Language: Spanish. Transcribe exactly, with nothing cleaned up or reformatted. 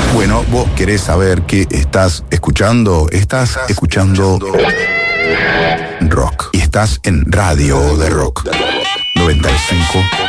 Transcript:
Bueno, vos querés saber qué estás escuchando. Estás escuchando rock. Y estás en Radio de Rock noventa y cinco